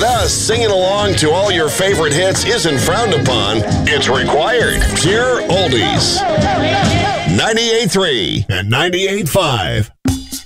With us, singing along to all your favorite hits isn't frowned upon, it's required. Pure oldies. 98.3 and 98.5.